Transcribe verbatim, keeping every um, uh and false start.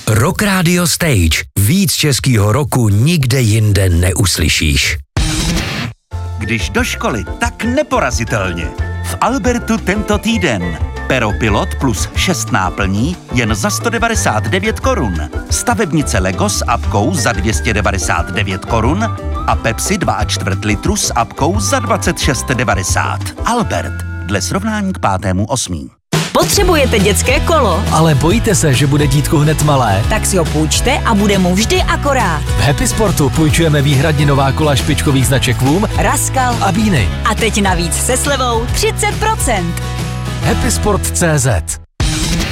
Rock Radio Stage. Víc českýho roku nikde jinde neuslyšíš. Když do školy, tak neporazitelně. V Albertu tento týden. Peropilot plus šest náplní jen za sto devadesát devět korun. Stavebnice Lego s apkou za dvě stě devadesát devět korun a Pepsi dva a čtvrt litru s apkou za dvacet šest devadesát. Albert, dle srovnání k pátému osmý. Potřebujete dětské kolo? Ale bojíte se, že bude dítko hned malé? Tak si ho půjčte a bude mu vždy akorát. V Happy Sportu půjčujeme výhradně nová kola špičkových značek Vum, Raskal a Bíny. A teď navíc se slevou třicet procent. happy sport tečka cé zet